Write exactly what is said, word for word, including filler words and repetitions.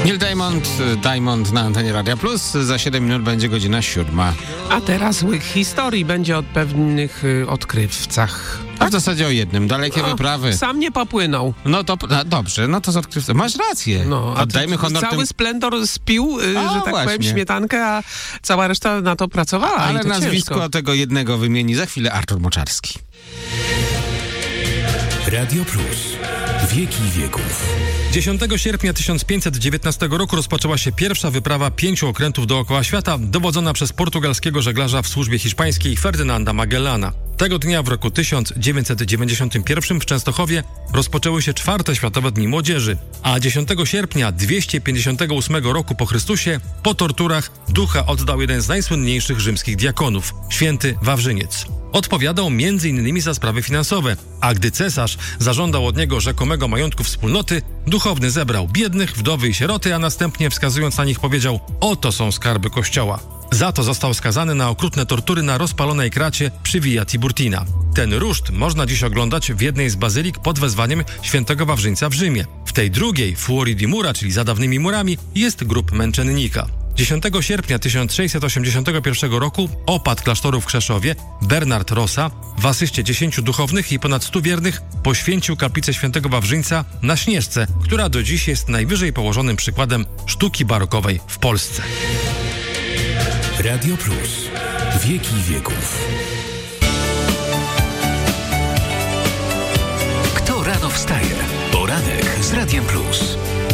Neil Diamond, Diamond na antenie Radia Plus. Za siedem minut będzie godzina siódma. A teraz łyk historii będzie o pewnych y, odkrywcach. A w zasadzie o jednym. Dalekie No, wyprawy. Sam nie popłynął. No to no, dobrze, no to z odkrywcą. Masz rację. No, a Oddajmy ty, honor cały tym... splendor spił, y, A, że tak właśnie. powiem, śmietankę, a cała reszta na to pracowała. Ale i to nazwisko ciężko. tego jednego wymieni za chwilę Artur Moczarski. Radio Plus. Wieki wieków. dziesiątego sierpnia tysiąc pięćset dziewiętnastego roku rozpoczęła się pierwsza wyprawa pięciu okrętów dookoła świata, dowodzona przez portugalskiego żeglarza w służbie hiszpańskiej Ferdynanda Magellana. Tego dnia w roku tysiąc dziewięćset dziewięćdziesiątym pierwszym w Częstochowie rozpoczęły się czwarte Światowe Dni Młodzieży, a dziesiątego sierpnia dwieście pięćdziesiątego ósmego roku po Chrystusie po torturach ducha oddał jeden z najsłynniejszych rzymskich diakonów, święty Wawrzyniec. Odpowiadał między innymi za sprawy finansowe, a gdy cesarz zażądał od niego rzekomego majątku wspólnoty, duchowny zebrał biednych, wdowy i sieroty, a następnie wskazując na nich powiedział: oto są skarby kościoła. Za to został skazany na okrutne tortury na rozpalonej kracie przy Via Tiburtina. Ten ruszt można dziś oglądać w jednej z bazylik pod wezwaniem świętego Wawrzyńca w Rzymie. W tej drugiej, Fuori di Mura, czyli za dawnymi murami, jest grób męczennika. dziesiątego sierpnia tysiąc sześćset osiemdziesiątego pierwszego roku opat klasztoru w Krzeszowie Bernard Rossa w asyście dziesięciu duchownych i ponad stu wiernych poświęcił kaplicę świętego Wawrzyńca na Śnieżce, która do dziś jest najwyżej położonym przykładem sztuki barokowej w Polsce. Radio Plus. Wieki wieków. Kto rano wstaje? Poranek z Radiem Plus.